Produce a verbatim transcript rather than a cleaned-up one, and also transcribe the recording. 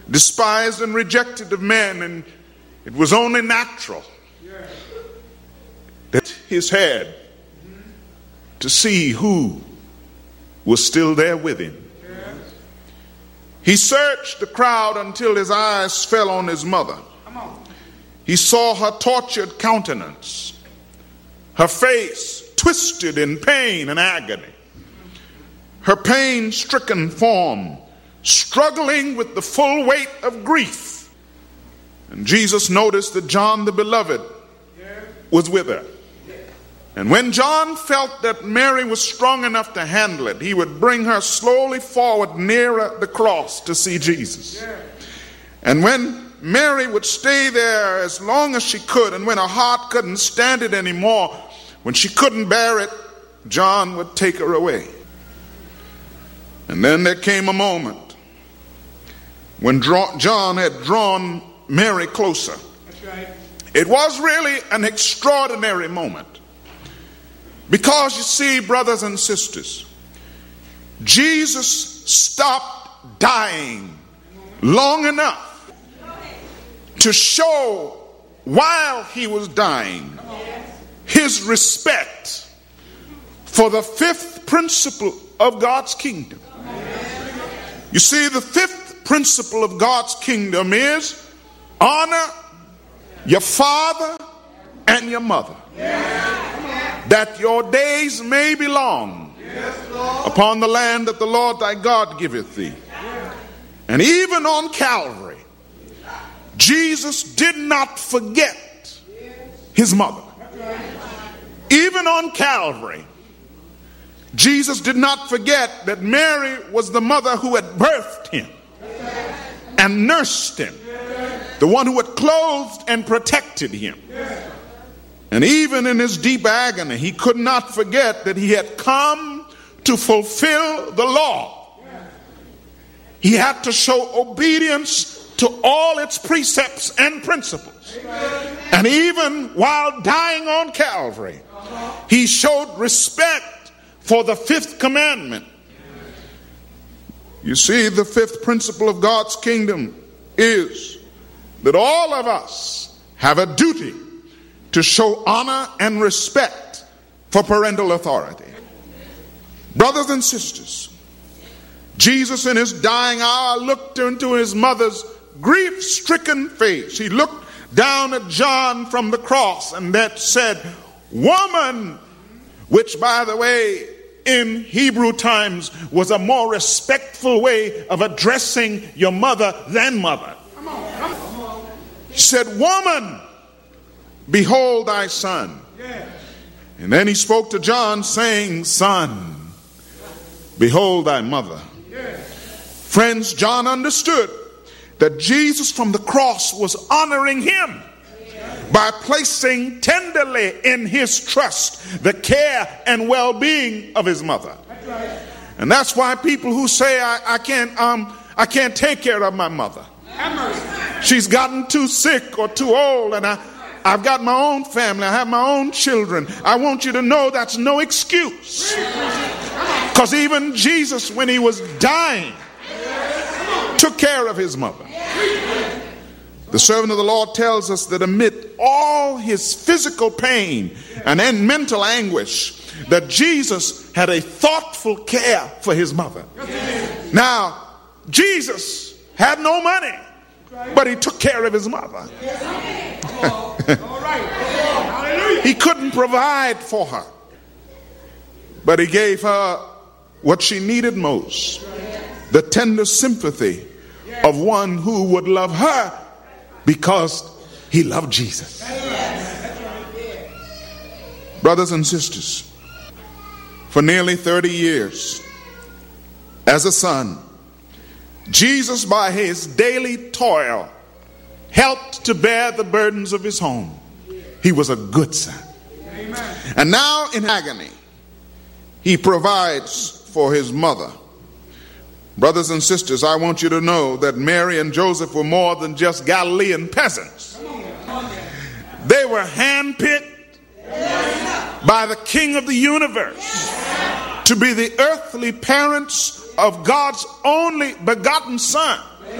despised and rejected of men, and it was only natural that his head to see who was still there with him. He searched the crowd until his eyes fell on his mother. He saw her tortured countenance, her face twisted in pain and agony, her pain-stricken form struggling with the full weight of grief. And Jesus noticed that John the Beloved was with her. And when John felt that Mary was strong enough to handle it, he would bring her slowly forward nearer the cross to see Jesus. And when Mary would stay there as long as she could, and when her heart couldn't stand it anymore, when she couldn't bear it, John would take her away. And then there came a moment when John had drawn Mary closer. That's right. It was really an extraordinary moment. Because you see, brothers and sisters, Jesus stopped dying long enough to show, while he was dying, his respect for the fifth principle of God's kingdom. You see, the fifth principle of God's kingdom is honor your father and your mother, that your days may be long upon the land that the Lord thy God giveth thee. And even on Calvary, Jesus did not forget his mother. Even on Calvary, Jesus did not forget that Mary was the mother who had birthed him and nursed him, the one who had clothed and protected him. And even in his deep agony, he could not forget that he had come to fulfill the law. He had to show obedience to all its precepts and principles. And even while dying on Calvary, he showed respect for the fifth commandment. You see, the fifth principle of God's kingdom is that all of us have a duty to show honor and respect for parental authority. Brothers and sisters, Jesus in his dying hour looked into his mother's grief-stricken face. He looked down at John from the cross and that said, "Woman," which, by the way, in Hebrew times was a more respectful way of addressing your mother than mother. He said, "Woman, behold thy son." And then he spoke to John saying, "Son, behold thy mother." Friends, John understood that Jesus from the cross was honoring him by placing tenderly in his trust the care and well-being of his mother. And that's why people who say, I, I can't um I can't take care of my mother. She's gotten too sick or too old, and I, I've got my own family, I have my own children. I want you to know that's no excuse. Because even Jesus, when he was dying, took care of his mother. The servant of the Lord tells us that amid all his physical pain and in mental anguish, that Jesus had a thoughtful care for his mother. Now, Jesus had no money, but he took care of his mother. He couldn't provide for her, but he gave her what she needed most, the tender sympathy of one who would love her because he loved Jesus. Brothers and sisters, for nearly thirty years, as a son, Jesus, by his daily toil, helped to bear the burdens of his home. He was a good son. And now in agony, he provides for his mother. Brothers and sisters, I want you to know that Mary and Joseph were more than just Galilean peasants. They were handpicked by the King of the universe to be the earthly parents of God's only begotten Son.